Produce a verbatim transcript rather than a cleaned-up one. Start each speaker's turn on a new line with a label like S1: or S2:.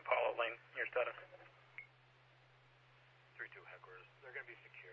S1: Apollo lane, your status.
S2: three two headquarters. They're going to be secure.